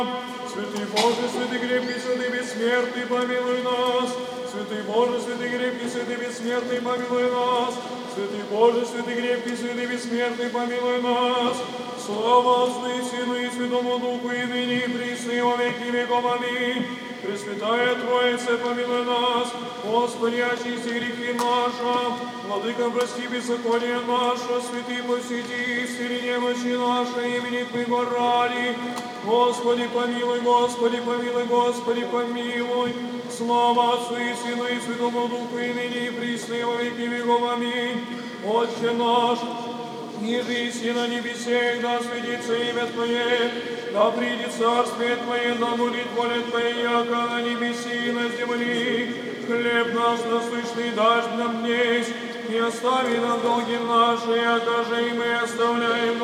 Святый Боже, святый крепкий, святый бессмертный, помилуй нас. Святый Боже, святый крепкий, святый бессмертный, помилуй нас. Святый Боже, святый крепкий, святый бессмертный, помилуй нас. Слава Отцу и Сыну и Святому Духу, и ныне и присно, и во веки веков. Аминь. Пресвятая Троица, помилуй нас. Господи, очисти грехи наши. Владыка, прости беззаконие наше. Святый, посети, исцели немощи наши, имени Твоего ради. Господи, помилуй, Господи, помилуй, Господи, помилуй. Слава Отцу и Сыну и Святому Духу, и ныне и присно, и во веки веков. Аминь. Отче наш, ниже и на небесех, да светится имя Твое, да придет царствие Твое, да будет воля Твоя, яко на небеси и на земли. Хлеб наш насущный дашь нам днесь, и остави нам долги наши, яко же и мы оставляем